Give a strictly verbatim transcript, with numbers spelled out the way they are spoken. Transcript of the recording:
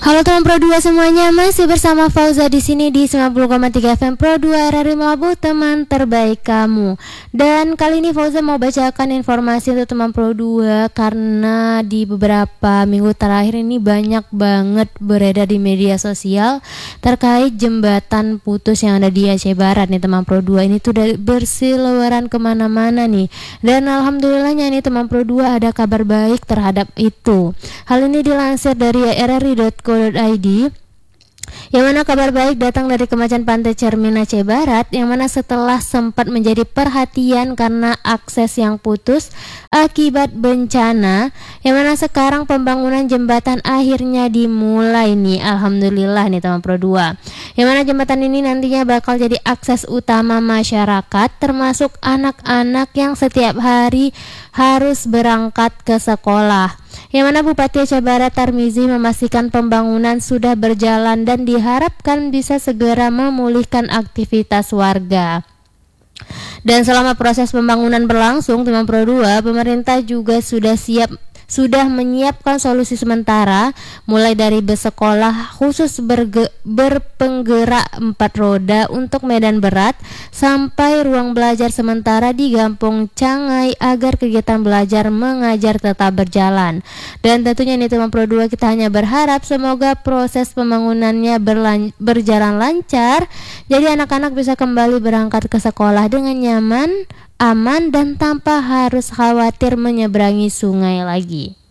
Halo teman Pro dua semuanya, masih bersama Fauza di sini di sembilan puluh koma tiga F M Pro dua R R I Melabuh, teman terbaik kamu. Dan kali ini Fauza mau bacakan informasi untuk teman Pro dua karena di beberapa minggu terakhir ini banyak banget beredar di media sosial terkait jembatan putus yang ada di Aceh Barat nih teman Pro dua. Ini tuh dari berseliweran kemana-mana nih. Dan alhamdulillahnya nih teman Pro dua ada kabar baik terhadap itu. Hal ini dilansir dari r r i dot co dot i d, yang mana kabar baik datang dari Kemacan Pantai Cermin Aceh Barat, yang mana setelah sempat menjadi perhatian karena akses yang putus akibat bencana, yang mana sekarang pembangunan jembatan akhirnya dimulai nih, alhamdulillah nih teman Pro dua. Yang mana jembatan ini nantinya bakal jadi akses utama masyarakat, termasuk anak-anak yang setiap hari harus berangkat ke sekolah. Yang mana Bupati Aceh Barat Tarmizi memastikan pembangunan sudah berjalan dan diharapkan bisa segera memulihkan aktivitas warga. Dan selama proses pembangunan berlangsung, teman Pro dua, pemerintah juga sudah siap sudah menyiapkan solusi sementara, mulai dari bus sekolah khusus berge, berpenggerak empat roda untuk medan berat, sampai ruang belajar sementara di Gampong Cangai agar kegiatan belajar mengajar tetap berjalan. Dan tentunya nih teman Pro dua, kita hanya berharap semoga proses pembangunannya berlan- berjalan lancar, jadi anak-anak bisa kembali berangkat ke sekolah dengan nyaman, aman, dan tanpa harus khawatir menyeberangi sungai lagi.